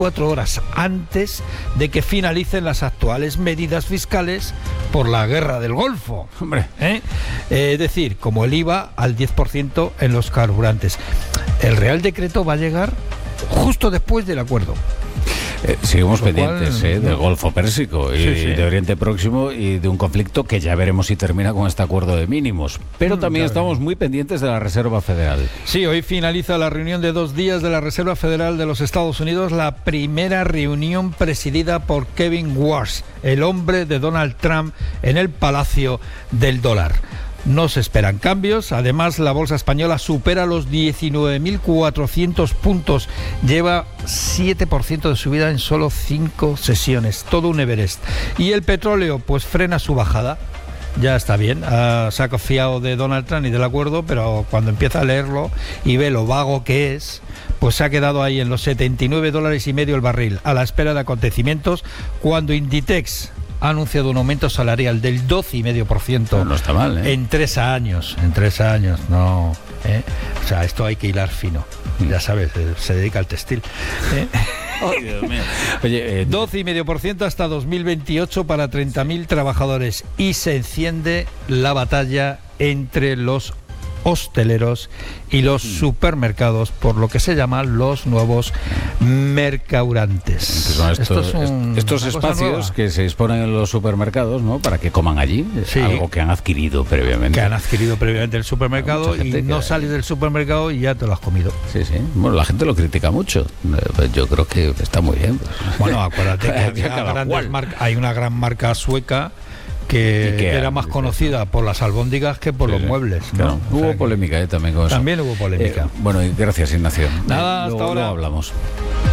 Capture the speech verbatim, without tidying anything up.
cuatro horas antes de que finalicen las actuales medidas fiscales por la guerra del Golfo. Hombre. ¿Eh? Eh, es decir, como el I V A al diez por ciento en los carburantes. El Real Decreto va a llegar justo después del acuerdo. Eh, seguimos pendientes cual, eh, del no. Golfo Pérsico y sí, sí. de Oriente Próximo y de un conflicto que ya veremos si termina con este acuerdo de mínimos. Pero también estamos muy pendientes de la Reserva Federal. Sí, hoy finaliza la reunión de dos días de la Reserva Federal de los Estados Unidos, la primera reunión presidida por Kevin Warsh, el hombre de Donald Trump, en el Palacio del Dólar. No se esperan cambios. Además, la bolsa española supera los diecinueve mil cuatrocientos puntos. Lleva siete por ciento de subida en solo cinco sesiones. Todo un Everest. Y el petróleo, pues frena su bajada. Ya está bien. Uh, se ha confiado de Donald Trump y del acuerdo, pero cuando empieza a leerlo y ve lo vago que es, pues se ha quedado ahí en los setenta y nueve dólares y medio el barril, a la espera de acontecimientos, cuando Inditex ha anunciado un aumento salarial del doce coma cinco por ciento. No, no está mal, ¿eh? En tres años, en tres años, no. ¿eh? O sea, esto hay que hilar fino. Mm. Ya sabes, se dedica al textil. ¿eh? Oh, Dios mío. Oye, eh, doce coma cinco por ciento hasta dos mil veintiocho para treinta mil trabajadores. Y se enciende la batalla entre los hosteleros y los supermercados por lo que se llaman los nuevos mercaurantes. Son estos, Esto es un, estos espacios que se disponen en los supermercados, ¿no? Para que coman allí, sí. Algo que han adquirido previamente. Que han adquirido previamente el supermercado y no que... sales del supermercado y ya te lo has comido. Sí, sí. Bueno, la gente lo critica mucho. Yo creo que está muy bien. Bueno, acuérdate que hay, mar... hay una gran marca sueca que, que era más conocida por las albóndigas que por sí, los muebles, ¿no? Claro. Hubo o sea, polémica eh, también con eso. También hubo polémica. Eh, bueno, y gracias, Ignacio. Nada, eh, hasta luego, ahora. Luego hablamos.